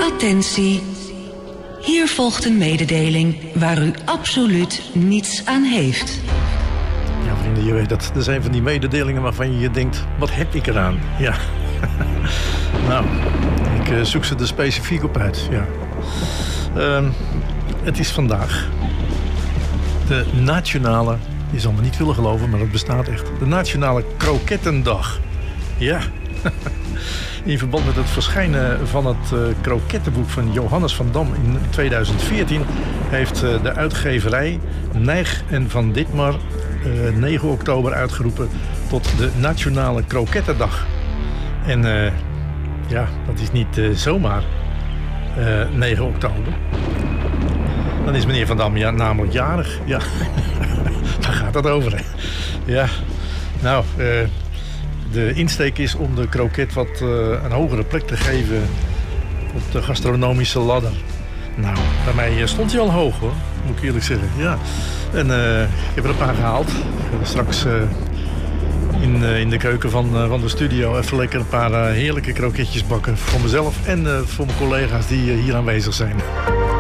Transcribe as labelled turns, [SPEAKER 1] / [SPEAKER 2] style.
[SPEAKER 1] Attentie. Hier volgt een mededeling waar u absoluut niets aan heeft.
[SPEAKER 2] Ja, vrienden, je weet dat. Er zijn van die mededelingen waarvan je denkt, wat heb ik eraan? Ja. Nou, ik zoek ze er specifiek op uit. Ja. Het is vandaag de nationale, je zal me niet willen geloven, maar het bestaat echt. De Nationale Krokettendag. Ja. In verband met het verschijnen van het krokettenboek van Johannes van Dam in 2014... heeft de uitgeverij Nijg en Van Ditmar 9 oktober uitgeroepen tot de Nationale Krokettendag. En ja, dat is niet zomaar 9 oktober. Dan is meneer Van Dam namelijk jarig. Ja, waar gaat dat over? Hè? Ja, nou... de insteek is om de kroket wat een hogere plek te geven op de gastronomische ladder. Nou, bij mij stond hij al hoog, hoor, moet ik eerlijk zeggen. Ja. En ik heb er een paar gehaald. Straks in de keuken van de studio even lekker een paar heerlijke kroketjes bakken. Voor mezelf en voor mijn collega's die hier aanwezig zijn.